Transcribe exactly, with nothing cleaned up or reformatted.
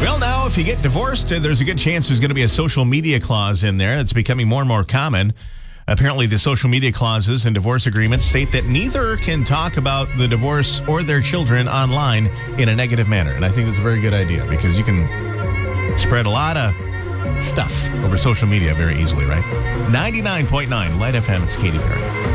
Well, now, if you get divorced, uh, there's a good chance there's going to be a social media clause in there. It's becoming more and more common. Apparently, the social media clauses in divorce agreements state that neither can talk about the divorce or their children online in a negative manner. And I think that's a very good idea because you can spread a lot of stuff over social media very easily, right? ninety-nine point nine Light F M, it's Katy Perry.